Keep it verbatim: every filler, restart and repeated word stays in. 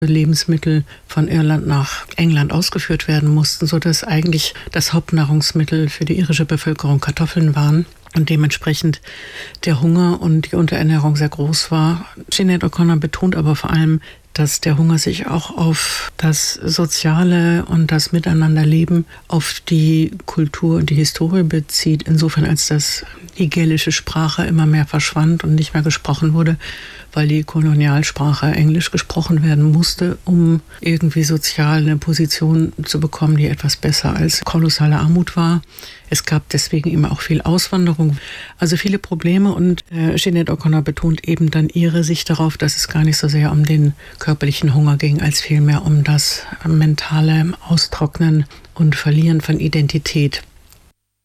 Lebensmittel von Irland nach England ausgeführt werden mussten, sodass eigentlich das Hauptnahrungsmittel für die irische Bevölkerung Kartoffeln waren und dementsprechend der Hunger und die Unterernährung sehr groß war. Sinead O'Connor betont aber vor allem, dass der Hunger sich auch auf das Soziale und das Miteinanderleben, auf die Kultur und die Historie bezieht, insofern als dass die gälische Sprache immer mehr verschwand und nicht mehr gesprochen wurde, weil die Kolonialsprache Englisch gesprochen werden musste, um irgendwie sozial eine Position zu bekommen, die etwas besser als kolossale Armut war. Es gab deswegen immer auch viel Auswanderung, also viele Probleme, und äh, Sinead O'Connor betont eben dann ihre Sicht darauf, dass es gar nicht so sehr um den körperlichen Hunger ging, als vielmehr um das mentale Austrocknen und Verlieren von Identität.